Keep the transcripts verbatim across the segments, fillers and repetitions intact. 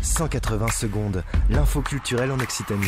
cent quatre-vingts secondes, l'info culturelle en Occitanie.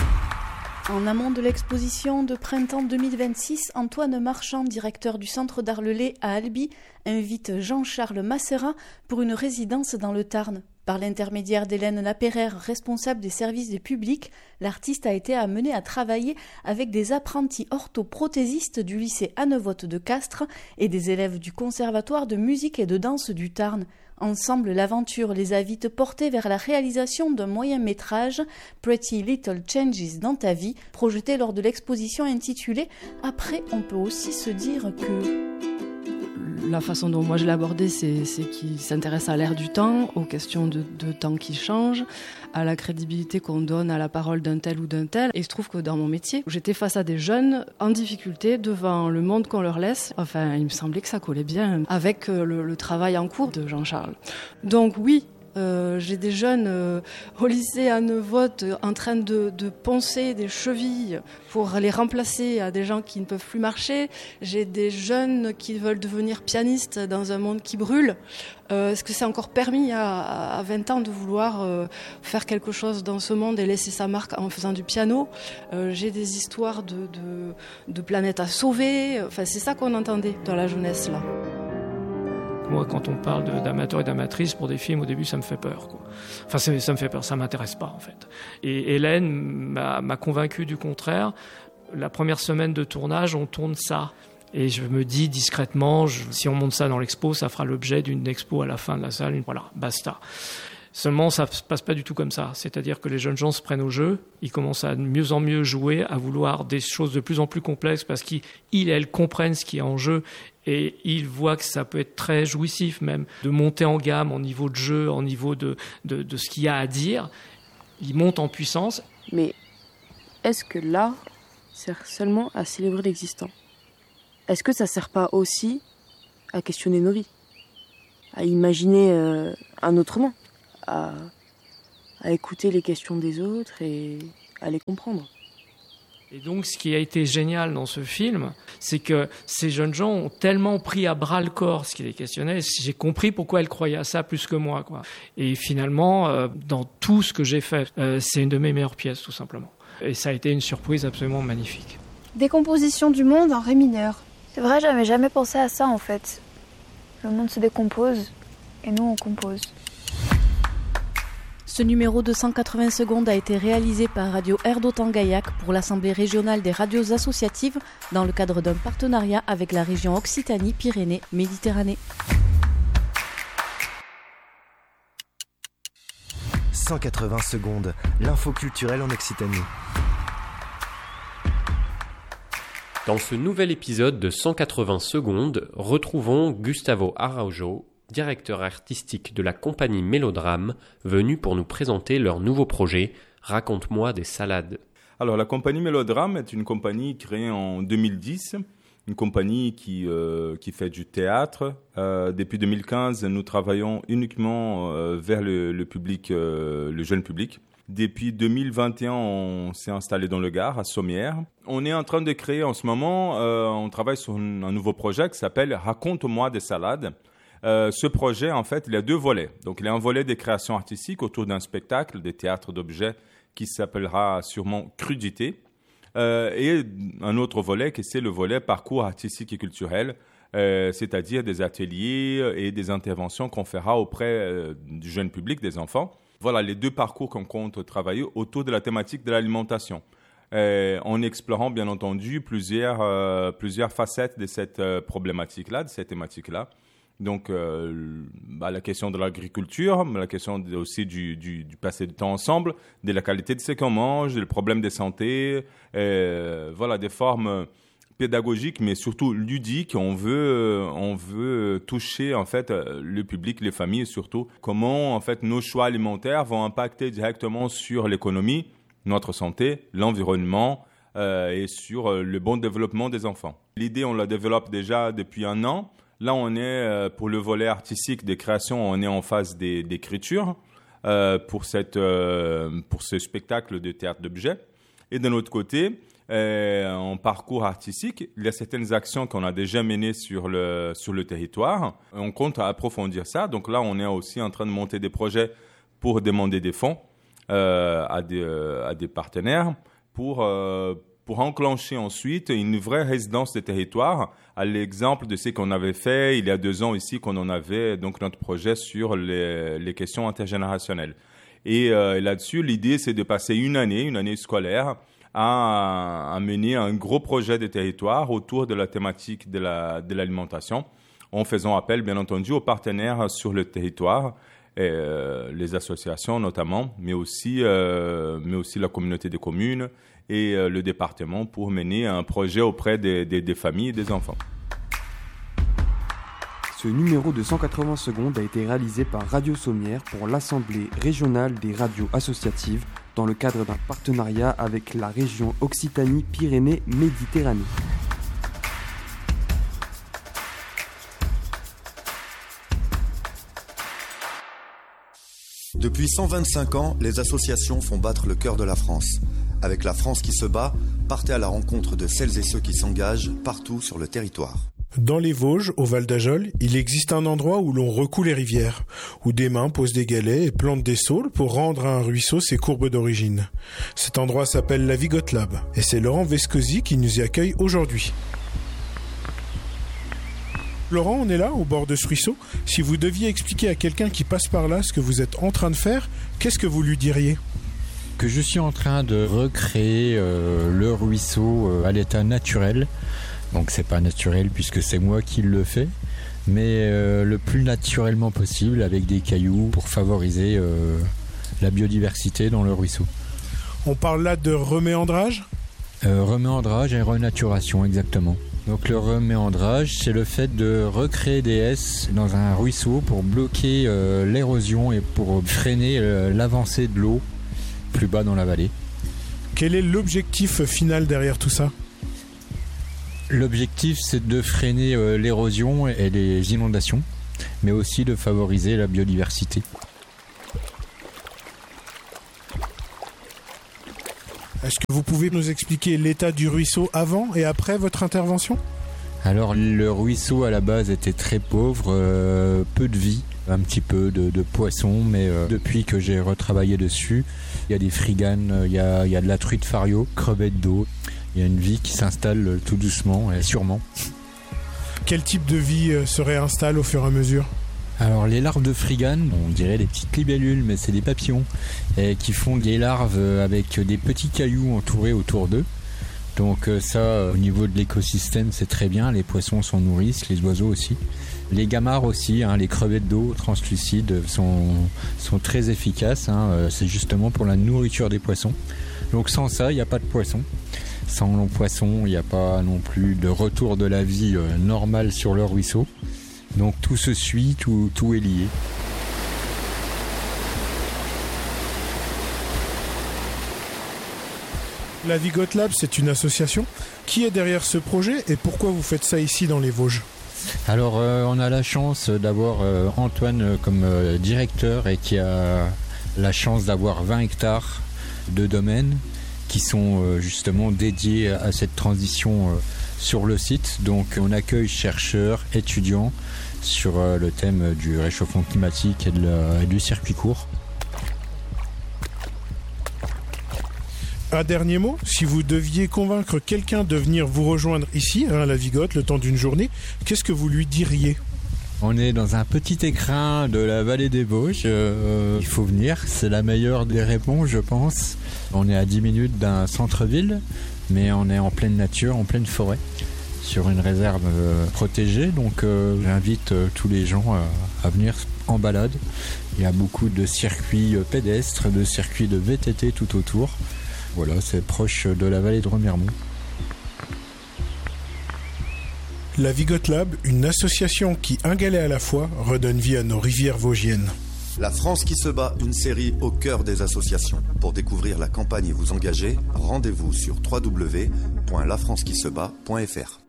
En amont de l'exposition de printemps deux mille vingt-six, Antoine Marchand, directeur du Centre d'Art Lelay à Albi, invite Jean-Charles Masserat pour une résidence dans le Tarn. Par l'intermédiaire d'Hélène Lapeyraire, responsable des services du public, l'artiste a été amené à travailler avec des apprentis orthoprothésistes du lycée Annevotte de Castres et des élèves du Conservatoire de musique et de danse du Tarn. Ensemble, l'aventure les a vite portés vers la réalisation d'un moyen-métrage, Pretty Little Changes dans ta vie, projeté lors de l'exposition intitulée « Après, on peut aussi se dire que… » La façon dont moi je l'ai abordé, c'est, c'est qu'il s'intéresse à l'ère du temps, aux questions de, de temps qui changent, à la crédibilité qu'on donne à la parole d'un tel ou d'un tel. Et il se trouve que dans mon métier, j'étais face à des jeunes en difficulté devant le monde qu'on leur laisse. Enfin, il me semblait que ça collait bien avec le, le travail en cours de Jean-Charles. Donc oui, Euh, j'ai des jeunes euh, au lycée à Annevotte euh, en train de, de poncer des chevilles pour les remplacer à des gens qui ne peuvent plus marcher. J'ai des jeunes qui veulent devenir pianistes dans un monde qui brûle. Euh, est-ce que c'est encore permis à, à vingt ans de vouloir euh, faire quelque chose dans ce monde et laisser sa marque en faisant du piano? euh, J'ai des histoires de, de, de planètes à sauver. Enfin, c'est ça qu'on entendait dans la jeunesse là. Moi, quand on parle de, d'amateurs et d'amatrices pour des films, au début, ça me fait peur, quoi. Enfin, ça, ça me fait peur, ça m'intéresse pas, en fait. Et Hélène m'a, m'a convaincu du contraire. La première semaine de tournage, on tourne ça. Et je me dis discrètement, je, si on monte ça dans l'expo, ça fera l'objet d'une expo à la fin de la salle. Voilà, basta. Seulement, ça ne se passe pas du tout comme ça. C'est-à-dire que les jeunes gens se prennent au jeu, ils commencent à de mieux en mieux jouer, à vouloir des choses de plus en plus complexes parce qu'ils et elles comprennent ce qui est en jeu et ils voient que ça peut être très jouissif même de monter en gamme en niveau de jeu, en niveau de, de, de ce qu'il y a à dire. Ils montent en puissance. Mais est-ce que l'art sert seulement à célébrer l'existant ? Est-ce que ça ne sert pas aussi à questionner nos vies ? À imaginer euh, un autre monde ? À, à écouter les questions des autres et à les comprendre. Et donc, ce qui a été génial dans ce film, c'est que ces jeunes gens ont tellement pris à bras le corps ce qui les questionnait. J'ai compris pourquoi elles croyaient à ça plus que moi, quoi. Et finalement, euh, dans tout ce que j'ai fait, euh, c'est une de mes meilleures pièces, tout simplement. Et ça a été une surprise absolument magnifique. Décomposition du monde en ré mineur. C'est vrai, j'avais jamais pensé à ça, en fait. Le monde se décompose et nous, on compose. Ce numéro de cent quatre-vingts secondes a été réalisé par Radio Erdotan-Gaillac pour l'Assemblée régionale des radios associatives dans le cadre d'un partenariat avec la région Occitanie-Pyrénées-Méditerranée. cent quatre-vingts secondes, l'info culturelle en Occitanie. Dans ce nouvel épisode de cent quatre-vingts secondes, retrouvons Gustavo Araujo, directeur artistique de la compagnie Mélodrame, venu pour nous présenter leur nouveau projet « Raconte-moi des salades ». Alors, la compagnie Mélodrame est une compagnie créée en deux mille dix, une compagnie qui, euh, qui fait du théâtre. Euh, depuis deux mille quinze, nous travaillons uniquement euh, vers le, le public, euh, le jeune public. Depuis deux mille vingt et un, on s'est installé dans le Gard, à Sommières. On est en train de créer en ce moment, euh, on travaille sur un, un nouveau projet qui s'appelle « Raconte-moi des salades ». Euh, ce projet, en fait, il a deux volets. Donc, il y a un volet des créations artistiques autour d'un spectacle, des théâtres d'objets, qui s'appellera sûrement Crudité. Euh, et un autre volet, qui c'est le volet parcours artistique et culturel, euh, c'est-à-dire des ateliers et des interventions qu'on fera auprès euh, du jeune public, des enfants. Voilà les deux parcours qu'on compte travailler autour de la thématique de l'alimentation. Euh, en explorant, bien entendu, plusieurs, euh, plusieurs facettes de cette euh, problématique-là, de cette thématique-là. Donc, euh, bah, la question de l'agriculture, la question de, aussi du, du, du passer du temps ensemble, de la qualité de ce qu'on mange, le problème de santé, euh, voilà, des formes pédagogiques, mais surtout ludiques. On veut, on veut toucher, en fait, le public, les familles surtout. Comment, en fait, nos choix alimentaires vont impacter directement sur l'économie, notre santé, l'environnement euh, et sur le bon développement des enfants. L'idée, on la développe déjà depuis un an. Là, on est, pour le volet artistique des créations, on est en phase d'écriture euh, pour, cette, euh, pour ce spectacle de théâtre d'objets. Et d'un autre côté, euh, en parcours artistique, il y a certaines actions qu'on a déjà menées sur le, sur le territoire. On compte approfondir ça. Donc là, on est aussi en train de monter des projets pour demander des fonds euh, à, des, euh, à des partenaires pour, euh, pour enclencher ensuite une vraie résidence de territoire, à l'exemple de ce qu'on avait fait il y a deux ans ici, quand on avait donc notre projet sur les, les questions intergénérationnelles. Et euh, là-dessus, l'idée, c'est de passer une année, une année scolaire, à, à mener un gros projet de territoire autour de la thématique de, la, de l'alimentation, en faisant appel, bien entendu, aux partenaires sur le territoire, et, euh, les associations notamment, mais aussi, euh, mais aussi la communauté des communes et euh, le département pour mener un projet auprès des, des, des familles et des enfants. Ce numéro de cent quatre-vingts secondes a été réalisé par Radio Sommière pour l'Assemblée régionale des radios associatives dans le cadre d'un partenariat avec la région Occitanie-Pyrénées-Méditerranée. Depuis cent vingt-cinq ans, les associations font battre le cœur de la France. Avec La France qui se bat, partez à la rencontre de celles et ceux qui s'engagent partout sur le territoire. Dans les Vosges, au Val d'Ajol, il existe un endroit où l'on recoue les rivières, où des mains posent des galets et plantent des saules pour rendre à un ruisseau ses courbes d'origine. Cet endroit s'appelle la Vigotte Lab, et c'est Laurent Vescosi qui nous y accueille aujourd'hui. Laurent, on est là, au bord de ce ruisseau. Si vous deviez expliquer à quelqu'un qui passe par là ce que vous êtes en train de faire, qu'est-ce que vous lui diriez ? Que je suis en train de recréer euh, le ruisseau euh, à l'état naturel. Donc c'est pas naturel puisque c'est moi qui le fais, mais euh, le plus naturellement possible avec des cailloux pour favoriser euh, la biodiversité dans le ruisseau. On parle là de reméandrage ? euh, Reméandrage et renaturation, exactement. Donc le reméandrage, c'est le fait de recréer des S dans un ruisseau pour bloquer euh, l'érosion et pour freiner euh, l'avancée de l'eau plus bas dans la vallée. Quel est l'objectif final derrière tout ça ? L'objectif, c'est de freiner euh, l'érosion et les inondations, mais aussi de favoriser la biodiversité. Est-ce que vous pouvez nous expliquer l'état du ruisseau avant et après votre intervention ? Alors, le ruisseau à la base était très pauvre, euh, peu de vie, un petit peu de, de poissons, mais euh, depuis que j'ai retravaillé dessus, il y a des friganes, il y a, il y a de la truite fario, crevettes d'eau. Il y a une vie qui s'installe tout doucement et sûrement. Quel type de vie se réinstalle au fur et à mesure ? Alors les larves de frigane, on dirait des petites libellules, mais c'est des papillons et qui font des larves avec des petits cailloux entourés autour d'eux. Donc ça, au niveau de l'écosystème, c'est très bien. Les poissons s'en nourrissent, les oiseaux aussi. Les gamarres aussi, hein, les crevettes d'eau translucides sont, sont très efficaces. Hein, c'est justement pour la nourriture des poissons. Donc sans ça, il n'y a pas de poissons. Sans le poisson, il n'y a pas non plus de retour de la vie euh, normale sur le ruisseau. Donc tout se suit, tout, tout est lié. La Vigotte Lab, c'est une association. Qui est derrière ce projet et pourquoi vous faites ça ici dans les Vosges ? Alors euh, on a la chance d'avoir euh, Antoine comme euh, directeur et qui a la chance d'avoir vingt hectares de domaines qui sont euh, justement dédiés à cette transition euh, sur le site. Donc on accueille chercheurs, étudiants sur euh, le thème du réchauffement climatique et, de la, et du circuit court. Un dernier mot, si vous deviez convaincre quelqu'un de venir vous rejoindre ici, hein, à la Vigotte, le temps d'une journée, qu'est-ce que vous lui diriez ? On est dans un petit écrin de la vallée des Vosges, euh, il faut venir, c'est la meilleure des réponses je pense. On est à dix minutes d'un centre-ville, mais on est en pleine nature, en pleine forêt, sur une réserve euh, protégée, donc euh, j'invite euh, tous les gens à, à venir en balade. Il y a beaucoup de circuits pédestres, de circuits de V T T tout autour. Voilà, c'est proche de la vallée de Remiremont. La Vigotte Lab, une association qui, un galet à la fois, redonne vie à nos rivières vosgiennes. La France qui se bat, une série au cœur des associations. Pour découvrir la campagne et vous engager, rendez-vous sur w w w point la france qui se bat point f r.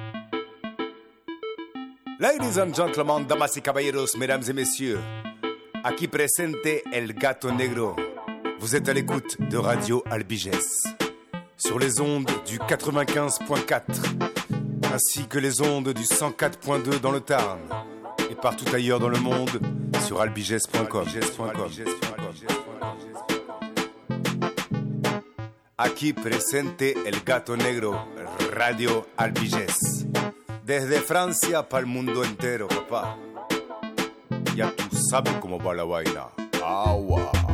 Ladies and gentlemen, damas y caballeros, mesdames et messieurs, aquí presente El Gato Negro. Vous êtes à l'écoute de Radio Albiges, sur les ondes du quatre-vingt-quinze point quatre, ainsi que les ondes du cent quatre point deux dans le Tarn, et partout ailleurs dans le monde sur albiges point com. Aquí presente El Gato Negro, Radio Albiges. Desde Francia para el mundo entero, papá. Ya tú sabes cómo va la vaina. Agua.